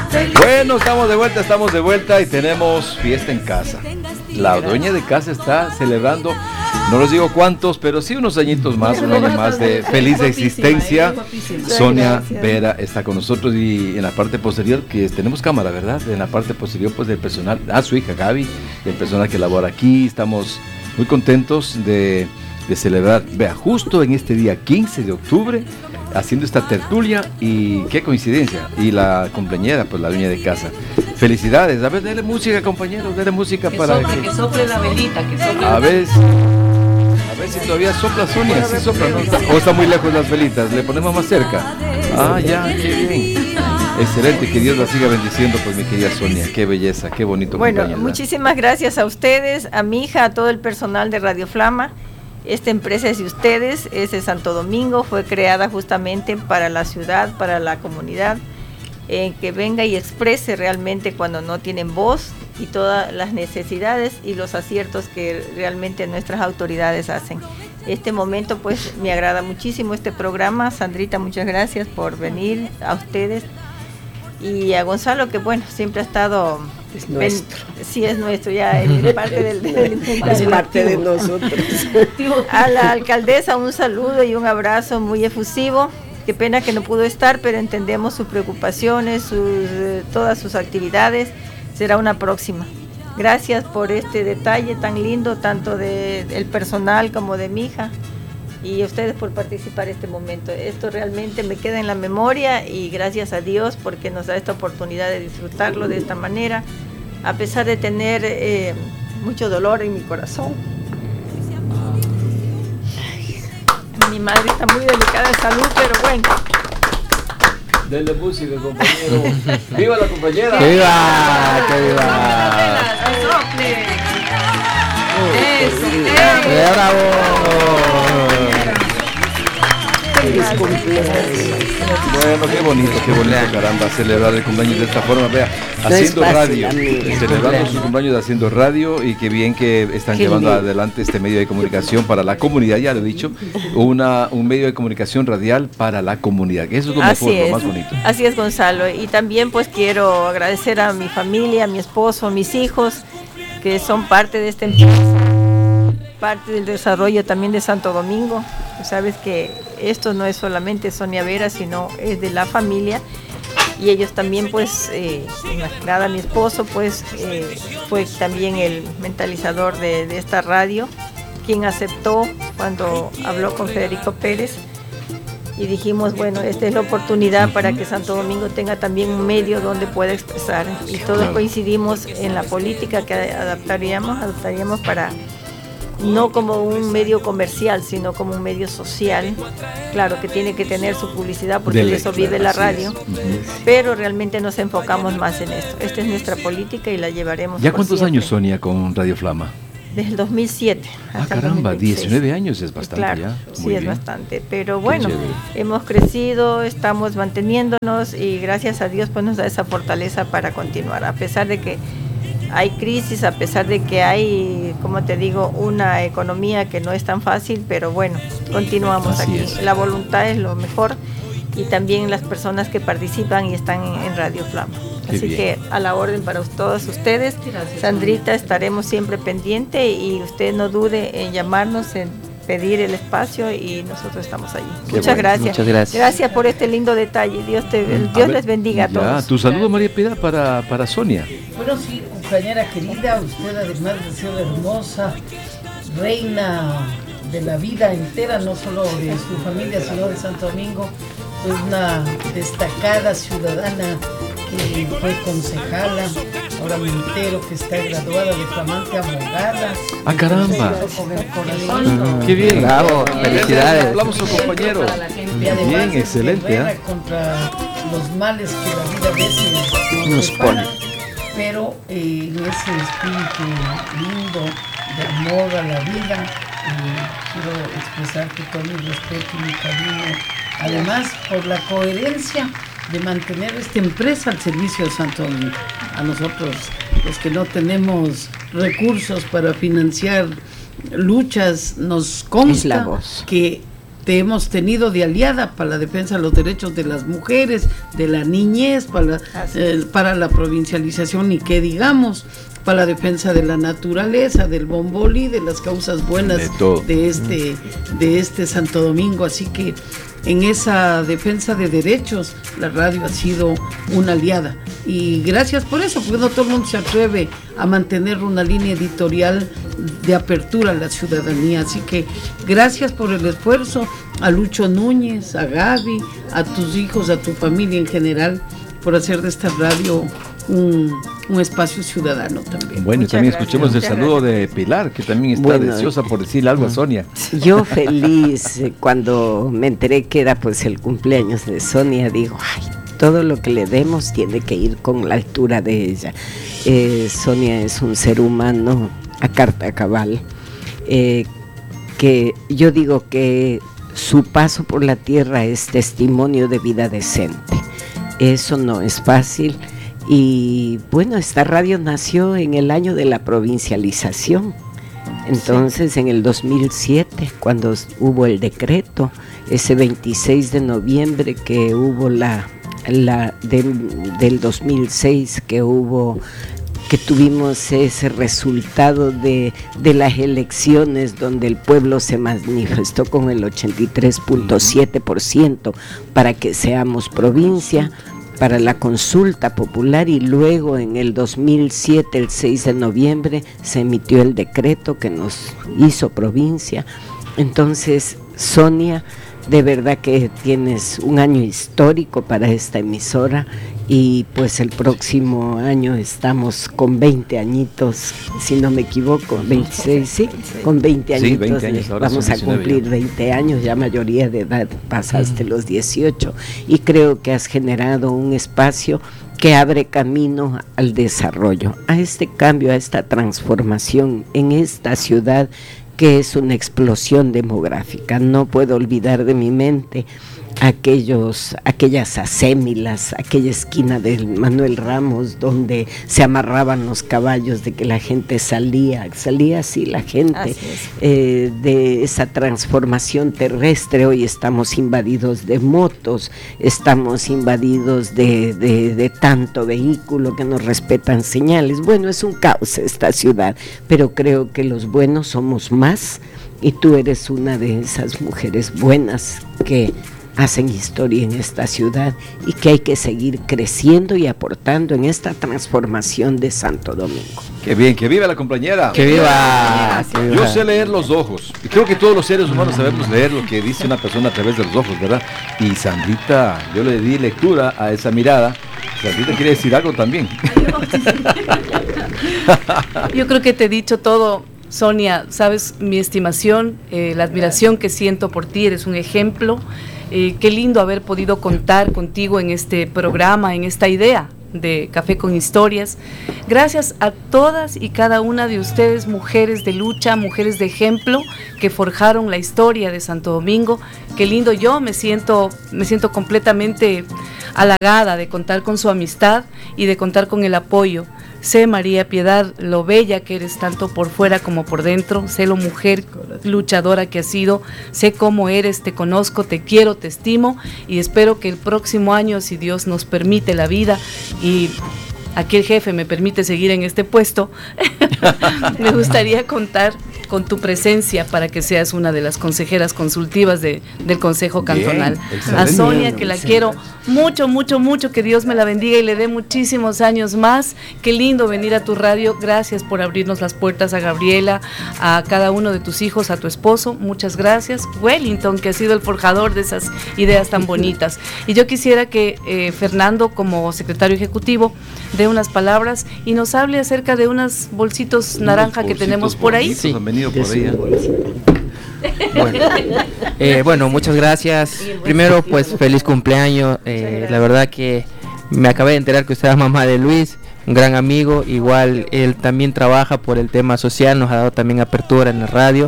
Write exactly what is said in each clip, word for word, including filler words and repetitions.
Bueno, estamos de vuelta, estamos de vuelta y tenemos fiesta en casa. La dueña de casa está celebrando, no les digo cuántos, pero sí unos añitos más, un año más de feliz existencia. Sonia Vera está con nosotros y en la parte posterior, que tenemos cámara, ¿verdad? En la parte posterior, pues del personal, a su hija Gaby, el personal que labora aquí. Estamos muy contentos de, de celebrar, vea, justo en este día quince de octubre, haciendo esta tertulia y qué coincidencia, y la compañera, pues la dueña de casa. Felicidades. A ver, dale música, compañero, dale música que para sople, que... que sople la velita, que sople. A ver, a ver si todavía sopla Sonia, si sopla, ¿no? O está muy lejos las velitas, le ponemos más cerca. Ah, ya, qué bien. Excelente, que Dios la siga bendiciendo, pues mi querida Sonia, qué belleza, qué bonito. Bueno, muchísimas gracias a ustedes, a mi hija, a todo el personal de Radio Flama. Esta empresa es de ustedes, es de Santo Domingo, fue creada justamente para la ciudad, para la comunidad, eh, que venga y exprese realmente cuando no tienen voz y todas las necesidades y los aciertos que realmente nuestras autoridades hacen. Este momento pues me agrada muchísimo este programa. Sandrita, muchas gracias por venir, a ustedes y a Gonzalo, que bueno, siempre ha estado... Es nuestro. Ben, sí, es nuestro, ya es parte del, del, del es parte de nosotros. A la alcaldesa un saludo y un abrazo muy efusivo. Qué pena que no pudo estar, pero entendemos sus preocupaciones, sus, eh, todas sus actividades. Será una próxima. Gracias por este detalle tan lindo, tanto de, del personal como de mi hija. Y a ustedes por participar en este momento. Esto realmente me queda en la memoria y gracias a Dios porque nos da esta oportunidad de disfrutarlo de esta manera, a pesar de tener eh, mucho dolor en mi corazón. Mi madre está muy delicada de salud, pero bueno. Denle música, compañero. ¡Viva la compañera! ¡Que viva! ¡Que viva! ¡Eso! ¡Eh! ¡Bravo! Bueno, qué bonito, qué bonito, caramba, celebrar el cumpleaños de esta forma, vea, haciendo radio, celebrando su cumpleaños haciendo radio, y qué bien que están qué llevando bien. adelante este medio de comunicación para la comunidad, ya lo he dicho, una, un medio de comunicación radial para la comunidad, que eso es lo Así mejor, es. lo más bonito. Así es, Gonzalo, y también pues quiero agradecer a mi familia, a mi esposo, a mis hijos, que son parte de esta empresa, parte del desarrollo también de Santo Domingo. Sabes que esto no es solamente Sonia Vera, sino es de la familia, y ellos también pues, eh, nada, mi esposo pues eh, fue también el mentalizador de, de esta radio, quien aceptó cuando habló con Federico Pérez, y dijimos, bueno, esta es la oportunidad para que Santo Domingo tenga también un medio donde pueda expresar, y todos coincidimos en la política que adaptaríamos, adoptaríamos para... no como un medio comercial, sino como un medio social, claro que tiene que tener su publicidad porque de eso vive la radio, pero realmente nos enfocamos más en esto. Esta es nuestra política y la llevaremos. ¿Ya cuántos siempre. años, Sonia, con Radio Flama? Desde el dos mil siete. Ah, caramba, diecinueve años es bastante, claro, ya. Sí, Muy es bien. bastante, pero bueno, hemos crecido, estamos manteniéndonos y gracias a Dios pues nos da esa fortaleza para continuar, a pesar de que hay crisis, a pesar de que hay, como te digo, una economía que no es tan fácil, pero bueno, continuamos Así aquí. es. La voluntad es lo mejor y también las personas que participan y están en, en Radio Flama. Qué Así bien. que a la orden para todos ustedes. Gracias, Sandrita, estaremos siempre pendiente y usted no dude en llamarnos, en pedir el espacio y nosotros estamos allí. Qué Muchas bueno. gracias. Muchas gracias. Gracias por este lindo detalle. Dios, te, Dios A ver, les bendiga a ya, todos. tu saludo, María Piedad, para, para Sonia. Bueno, sí, compañera querida, usted además de ser hermosa, reina de la vida entera, no solo de su familia, sino de Santo Domingo, fue una destacada ciudadana que fue concejala, ahora me entero que está graduada de flamante abogada. Ah, caramba. Con el corazón. Qué bien. Bravo, felicidades. Hablamos a su compañero. Y además Bien, es excelente. guerrera ¿eh? contra los males que la vida a veces nos, Nos prepara, pone. pero eh, en ese espíritu lindo de amor a la vida, eh, quiero expresarte todo mi respeto y mi cariño, además por la coherencia de mantener esta empresa al servicio de Santo Domingo. A nosotros, los que no tenemos recursos para financiar luchas, nos Es la consta voz. que te hemos tenido de aliada para la defensa de los derechos de las mujeres, de la niñez, para la, eh, para la provincialización, y que digamos, para la defensa de la naturaleza, del bombolí, de las causas buenas de, de este, de este Santo Domingo. Así que en esa defensa de derechos, la radio ha sido una aliada. Y gracias por eso, porque no todo el mundo se atreve a mantener una línea editorial de apertura a la ciudadanía. Así que gracias por el esfuerzo a Lucho Núñez, a Gaby, a tus hijos, a tu familia en general, por hacer de esta radio un, un espacio ciudadano también. Bueno, y Muchas también gracias. escuchemos el Muchas saludo de Pilar, que también está Bueno, deseosa por decirle algo a Sonia. Yo feliz eh, cuando me enteré que era pues el cumpleaños de Sonia, digo, ay, todo lo que le demos tiene que ir con la altura de ella. Eh, Sonia es un ser humano a carta cabal, eh, que yo digo que su paso por la tierra es testimonio de vida decente. Eso no es fácil. Y bueno, esta radio nació en el año de la provincialización. Entonces, en el dos mil siete, cuando hubo el decreto, ese veintiséis de noviembre que hubo la, la de, del dos mil seis, que hubo, que tuvimos ese resultado de, de las elecciones donde el pueblo se manifestó con el ochenta y tres punto siete por ciento para que seamos provincia, para la consulta popular, y luego en el dos mil siete, el seis de noviembre, se emitió el decreto que nos hizo provincia. Entonces, Sonia, de verdad que tienes un año histórico para esta emisora, y pues el próximo año estamos con veinte añitos, si no me equivoco, veintiséis, sí, con veinte Sí, añitos, veinte años, ahora vamos son a cumplir diecinueve veinte años, ya mayoría de edad, pasaste los dieciocho, y creo que has generado un espacio que abre camino al desarrollo, a este cambio, a esta transformación en esta ciudad que es una explosión demográfica. No puedo olvidar de mi mente aquellos, aquellas acémilas, aquella esquina del Manuel Ramos donde se amarraban los caballos, de que la gente salía, salía así la gente, eh, de esa transformación terrestre. Hoy estamos invadidos de motos, estamos invadidos de, de, de tanto vehículo que no respetan señales. Bueno, es un caos esta ciudad, pero creo que los buenos somos más, y tú eres una de esas mujeres buenas que hacen historia en esta ciudad y que hay que seguir creciendo y aportando en esta transformación de Santo Domingo. Qué bien, que viva la compañera. ¡Que viva! Que viva. Yo sé leer los ojos, y creo que todos los seres humanos sabemos leer lo que dice una persona a través de los ojos, ¿verdad? Y Sandrita, yo le di lectura a esa mirada. Sandrita quiere decir algo también. Yo creo que te he dicho todo, Sonia. Sabes mi estimación, eh, la admiración que siento por ti. Eres un ejemplo. Eh, qué lindo haber podido contar contigo en este programa, en esta idea de Café con Historias. Gracias a todas y cada una de ustedes, mujeres de lucha, mujeres de ejemplo, que forjaron la historia de Santo Domingo. Qué lindo, yo me siento, me siento completamente halagada de contar con su amistad y de contar con el apoyo. Sé, María Piedad, lo bella que eres tanto por fuera como por dentro. Sé lo mujer luchadora que has sido. Sé cómo eres, te conozco, te quiero, te estimo, y espero que el próximo año, si Dios nos permite la vida y aquí el jefe me permite seguir en este puesto, me gustaría contar con tu presencia para que seas una de las consejeras consultivas de, del Consejo Cantonal. Bien, a Sonia, que la quiero mucho, mucho, mucho, que Dios me la bendiga y le dé muchísimos años más. Qué lindo venir a tu radio. Gracias por abrirnos las puertas, a Gabriela, a cada uno de tus hijos, a tu esposo. Muchas gracias. Wellington, que ha sido el forjador de esas ideas tan bonitas. Y yo quisiera que eh, Fernando, como secretario ejecutivo, dé unas palabras y nos hable acerca de unos bolsitos Unos naranja que bolsitos tenemos por ahí. bonitos han venido por ella. Bueno, eh, bueno, muchas gracias. Primero, pues feliz cumpleaños. Eh, la verdad que me acabé de enterar que usted es mamá de Luis, un gran amigo. Igual él también trabaja por el tema social, nos ha dado también apertura en la radio.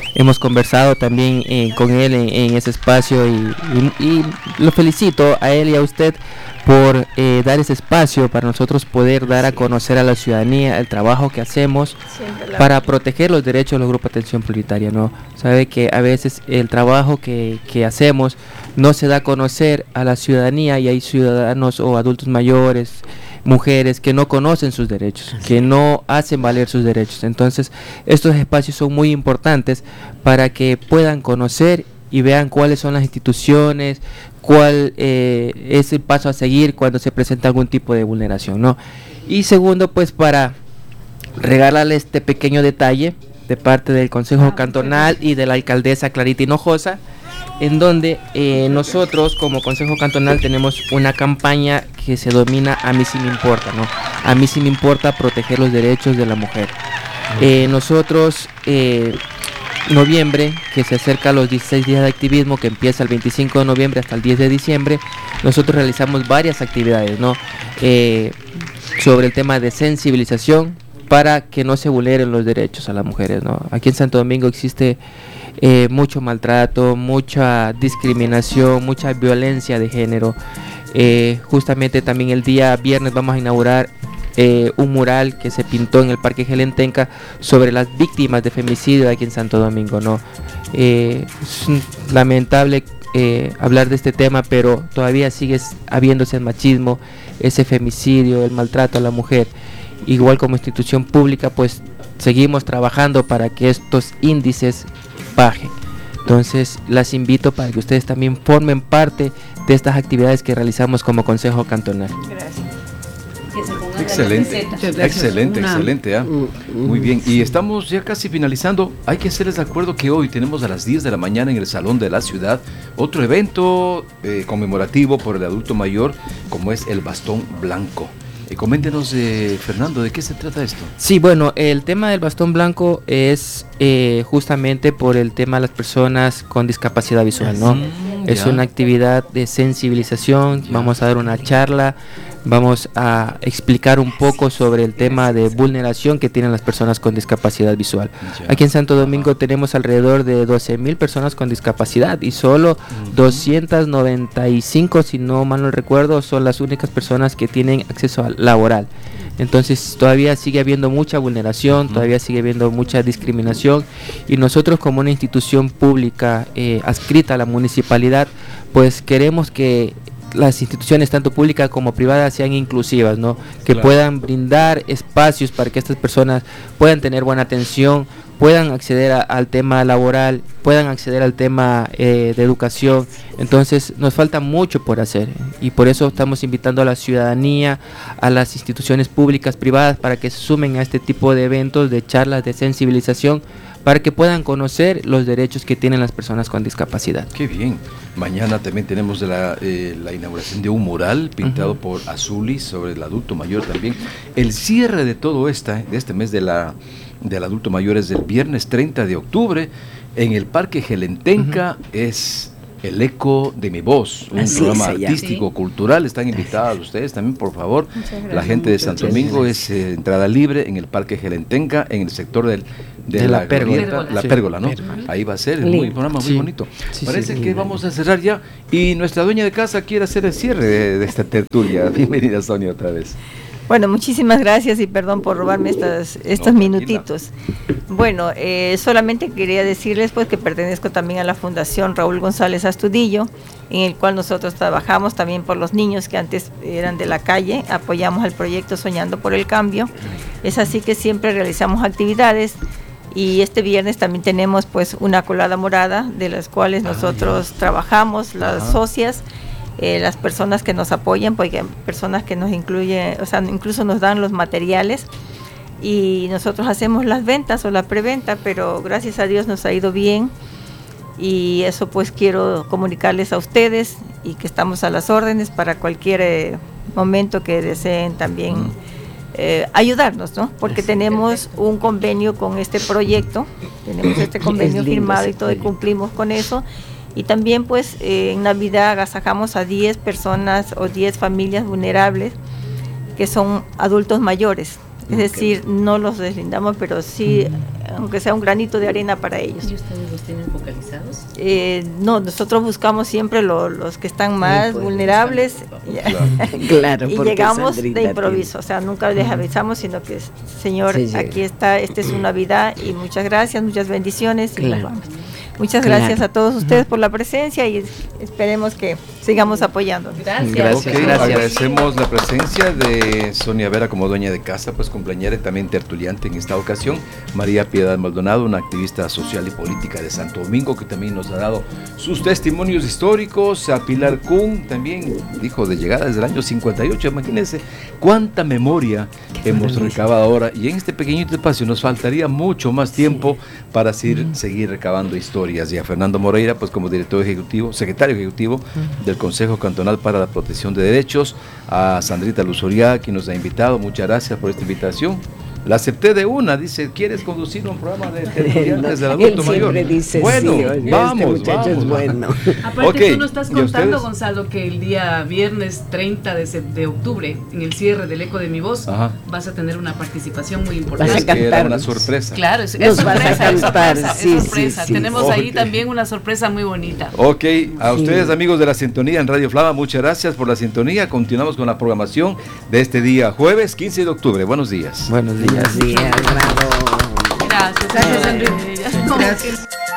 hemos conversado también eh, con él en, en ese espacio y, y, y lo felicito a él y a usted por eh, dar ese espacio para nosotros poder dar a conocer a la ciudadanía el trabajo que hacemos para proteger los derechos de los grupos de atención prioritaria, ¿no? Sabe que a veces el trabajo que, que hacemos no se da a conocer a la ciudadanía y hay ciudadanos o adultos mayores, mujeres que no conocen sus derechos, que no hacen valer sus derechos. Entonces, estos espacios son muy importantes para que puedan conocer y vean cuáles son las instituciones, cuál eh, es el paso a seguir cuando se presenta algún tipo de vulneración, ¿no? Y segundo, pues para regalarle este pequeño detalle de parte del Consejo Cantonal y de la alcaldesa Clarita Hinojosa, en donde eh, nosotros como Consejo Cantonal tenemos una campaña que se domina A mí sí me importa, ¿no? A mí sí me importa proteger los derechos de la mujer. Eh, nosotros, eh, noviembre, que se acerca a los dieciséis días de activismo, que empieza el veinticinco de noviembre hasta el diez de diciembre, nosotros realizamos varias actividades, ¿no? Eh, sobre el tema de sensibilización para que no se vulneren los derechos a las mujeres, ¿no? Aquí en Santo Domingo existe eh, mucho maltrato, mucha discriminación, mucha violencia de género. Eh, justamente también el día viernes vamos a inaugurar Eh, un mural que se pintó en el Parque Gelentenca sobre las víctimas de femicidio aquí en Santo Domingo, ¿no? Eh, es lamentable eh, hablar de este tema, pero todavía sigue habiéndose el machismo, ese femicidio, el maltrato a la mujer. Igual como institución pública, pues seguimos trabajando para que estos índices bajen. Entonces las invito para que ustedes también formen parte de estas actividades que realizamos como Consejo Cantonal. Gracias. Excelente, excelente, excelente, ¿eh? Muy bien, y estamos ya casi finalizando. Hay que hacerles de acuerdo que hoy tenemos a las diez de la mañana en el Salón de la Ciudad otro evento eh, conmemorativo por el adulto mayor, como es el Bastón Blanco. Eh, coméntenos, eh, Fernando, ¿de qué se trata esto? Sí, bueno, el tema del Bastón Blanco es eh, justamente por el tema de las personas con discapacidad visual, ¿no? Mm, es una actividad de sensibilización, ya. Vamos a dar una charla, vamos a explicar un poco sobre el tema de vulneración que tienen las personas con discapacidad visual. Ya. Aquí en Santo Domingo tenemos alrededor de doce mil personas con discapacidad y solo uh-huh. doscientas noventa y cinco, si no mal no recuerdo, son las únicas personas que tienen acceso al laboral. Entonces todavía sigue habiendo mucha vulneración, uh-huh. todavía sigue habiendo mucha discriminación y nosotros como una institución pública eh, adscrita a la municipalidad, pues queremos que las instituciones tanto públicas como privadas sean inclusivas, ¿no? Que claro. puedan brindar espacios para que estas personas puedan tener buena atención, puedan acceder a, al tema laboral, puedan acceder al tema eh, de educación. Entonces nos falta mucho por hacer y por eso estamos invitando a la ciudadanía, a las instituciones públicas, privadas, para que se sumen a este tipo de eventos, de charlas de sensibilización, para que puedan conocer los derechos que tienen las personas con discapacidad. Qué bien. Mañana también tenemos la, eh, la inauguración de un mural pintado uh-huh. por Azuli sobre el adulto mayor también. El cierre de todo esta, de este mes de la, del adulto mayor es del viernes treinta de octubre en el Parque Gelentenca. Uh-huh. Es El Eco de Mi Voz, un Así programa es, artístico, ¿sí? cultural. Están invitados ustedes también, por favor. La gente de Santo Domingo es eh, entrada libre en el Parque Gelentenca, en el sector del, de, de la, la pérgola, glorieta, la sí. pérgola, ¿no? Pérgola. Ahí va a ser, es un programa muy sí. bonito. Sí, Parece sí, que sí. vamos a cerrar ya y nuestra dueña de casa quiere hacer el cierre de, de esta tertulia. Bienvenida, Sonia, otra vez. Bueno, muchísimas gracias y perdón por robarme estas, estos no, minutitos. Bueno, eh, solamente quería decirles pues que pertenezco también a la Fundación Raúl González Astudillo, en el cual nosotros trabajamos también por los niños que antes eran de la calle, apoyamos al proyecto Soñando por el Cambio. Es así que siempre realizamos actividades y este viernes también tenemos pues una colada morada de las cuales nosotros ah, trabajamos, las Ajá. socias. Eh, las personas que nos apoyan, porque hay personas que nos incluyen, o sea, incluso nos dan los materiales y nosotros hacemos las ventas o la preventa, pero gracias a Dios nos ha ido bien y eso pues quiero comunicarles a ustedes y que estamos a las órdenes para cualquier eh, momento que deseen también eh, ayudarnos, ¿no? Porque tenemos un convenio con este proyecto, tenemos este convenio firmado y todo y cumplimos con eso. Y también pues eh, en Navidad agasajamos a diez personas o diez familias vulnerables que son adultos mayores. Es decir, no los deslindamos, pero sí, aunque sea un granito de arena para ellos. ¿Y ustedes los tienen focalizados? Eh, no, nosotros buscamos siempre lo, los que están más pues, vulnerables Claro. Claro, y porque llegamos Sandrita de improviso, o sea, nunca les avisamos, sino que, Señor, Se llega. aquí está, esta es su Navidad y muchas gracias, muchas bendiciones. Y nos Claro. vamos. Muchas Claro. gracias a todos ustedes por la presencia y esperemos que sigamos apoyándonos. Gracias. Gracias, Ok, gracias. agradecemos la presencia de Sonia Vera como dueña de casa, pues cumpleañera y también tertuliante en esta ocasión. María Piedad Maldonado, una activista social y política de Santo Domingo, que también nos ha dado sus testimonios históricos. A Pilar Kuhn, también dijo de llegada desde el año cincuenta y ocho. Imagínense cuánta memoria hemos recabado ahora. Y en este pequeñito espacio nos faltaría mucho más tiempo para seguir, seguir recabando historias. Y a Fernando Moreira, pues como director ejecutivo, secretario ejecutivo del Consejo Cantonal para la Protección de Derechos, a Sandrita Luzuriaga, quien nos ha invitado. Muchas gracias por esta invitación. La acepté de una, dice, ¿quieres conducir un programa de tertuliantes del adulto Él mayor? siempre dice Bueno, sí, oye, vamos, este muchacho vamos. es bueno. Aparte, Ok, tú nos estás ¿y contando, ustedes? Gonzalo, que el día viernes treinta de, se- de octubre, en el cierre del Eco de mi Voz, Ajá. vas a tener una participación muy Vas a importante. Es que era una cantarnos. sorpresa. Claro, es, es Nos vas a sorpresa, es cantar, sorpresa, sí, es sí, sorpresa. sí. Tenemos ahí Ok. también una sorpresa muy bonita. Ok, a Sí. ustedes amigos de la sintonía en Radio Flama, muchas gracias por la sintonía. Continuamos con la programación de este día jueves quince de octubre. Buenos días. Buenos días. Buenos días, bravo. Gracias, gracias, Enrique. Gracias.